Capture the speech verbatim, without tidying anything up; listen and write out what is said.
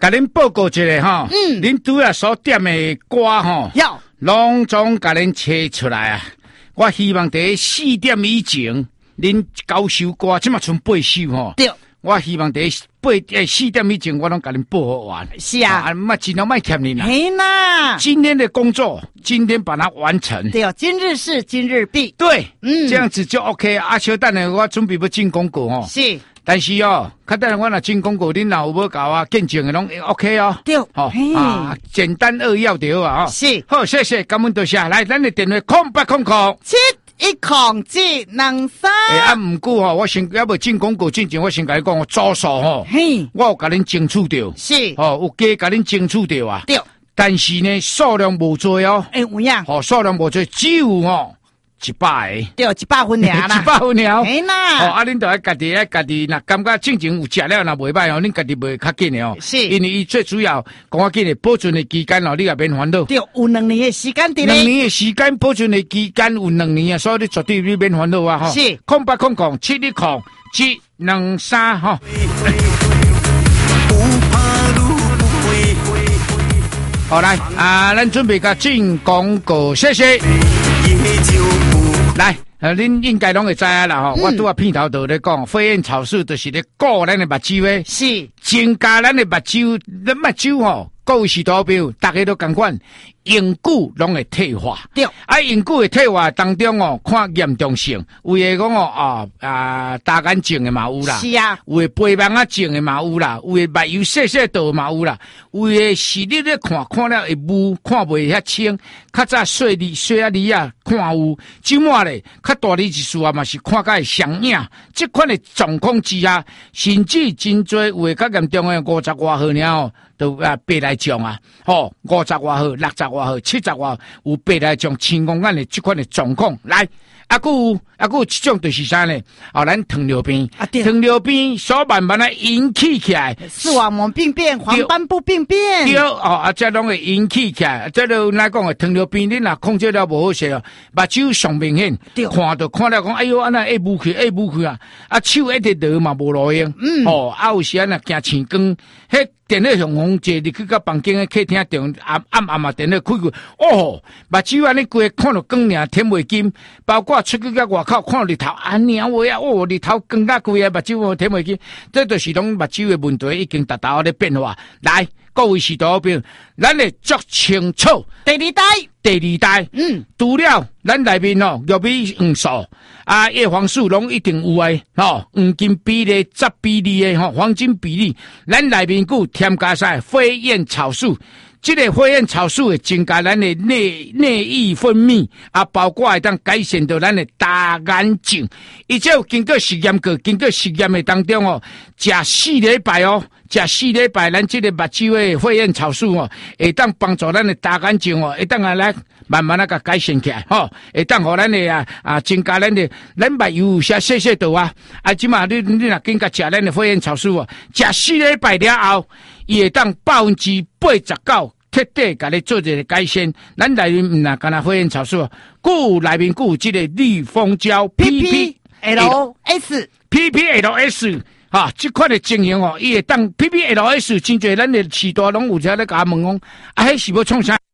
甲恁报告一下吼， 嗯， 恁拄啊所点的歌吼， 要拢总甲恁切出来啊！我希望第四点以前，恁九首歌，即嘛剩八首吼。 对。 我希望第八诶四点以前，我拢甲恁报好完。 是啊， 啊，嘛尽量卖欠恁啦。 嘿呐， 今天的工作，今天把它完成。 对哦，今日事今日毕。 对， 嗯， 这样子就 OK。啊，小等下我准备要进广告哦。 是。 但是哦，较等下我若进广告，恁若有要搞啊见证的拢 OK 哦。 对， 哦啊，简单扼要对啊。哦， 是。 好，谢谢，感恩多谢。来，咱的电话空八空空。 七一空七两三。 诶，啊，毋过吼，我先要无进广告之前，我先甲你讲，组数吼， 嘿， 我有甲恁争取到， 是， 哦，有加甲恁争取到啊。 对， 但是呢，数量无多哦。 诶，有影？ 哦，数量无多，只有吼一百个。 对，一百分尔啦。 一百分尔。 嘿呐。 哦，啊，恁着爱家己爱家己，若感觉正经有食了，若袂歹哦，恁家己袂较紧的哦。 是。 因为伊最主要讲较紧的保存的期间哦，你也免烦恼。 对，有两年的时间伫咧。 两年的时间保存的期间有两年啊，所以你绝对你免烦恼啊！吼。 是。 空八空空七一空七两三吼。好来啊，咱准备甲进广告，谢谢。来，呃，恁应该拢会知啊啦吼，嗯、我拄啊片头就咧讲，飞燕草素就是咧顾咱的目睭诶， 是增加咱的目睭，咱目睭吼，各位是图标，大家都共款，永久拢会退化。 对， 啊，永久的退化当中哦，看严重性，有诶讲哦啊啊，大眼睛的嘛有啦， 是啊， 有诶背盲啊症的嘛有啦，有诶目睭细细道嘛有啦，有诶视力咧看看了会雾，看袂遐清，较早细粒细啊粒啊看有，即满咧较大粒一数啊嘛是看甲会相影，即款的状况之下，甚至真多有诶较严重诶五十外岁了哦。都啊白内障啊，吼五十外岁、六十外岁、七十外岁有白内障、青光眼的这款的状况，来，啊个有啊个有这种就是啥呢？哦，咱糖尿病， 啊对， 糖尿病所慢慢的引起起来， 视网膜病变、黄斑部病变， 对哦，啊这拢会引起起来，这都哪讲的糖尿病，你若控制了无好势哦，目睭上明显，看到看了讲，哎哟，安那会雾去，会雾去啊，啊手一直落嘛无路用，嗯，哦，啊有时啊若行青光，迄。电脑上红坐，你去到房间的客厅中暗暗暗嘛，电脑开开，哦，目睭安尼规看到光尔天袂金，包括出去到外口看到日头，啊娘话啊，哦日头光甲规个目睭天袂金，这就是拢目睭的问题已经达到咧变化。来，各位是图表，咱会足清楚。 第二代， 第二代，嗯，除了咱内面哦，玉米黄素啊，叶黄素拢一定有诶，吼，黄金比例、十比例诶，吼，黄金比例，咱内面有添加晒飞燕草素。这个飞燕草素会增加咱的内内液分泌，啊，包括会当改善到咱的大眼睛。而且有经过实验过，经过实验的当中哦，食四礼拜哦，食四礼拜，咱这个目睭的飞燕草素哦，会当帮助咱的大眼睛哦，会当啊来慢慢啊个改善起来，吼，会当互咱的啊啊增加咱的咱目睭有些细细度啊，啊，即嘛你你若经过食咱的飞燕草素哦，食四礼拜了后，伊会当百分之八十九。彻底甲你做一个改善，咱内面唔若干那飞燕草素，故内面故有这个绿蜂胶 P P L S P P L S 哈，这款的情形哦，伊会当 P P L S 真侪咱的时代拢有在咧甲问讲，啊，迄是要创啥？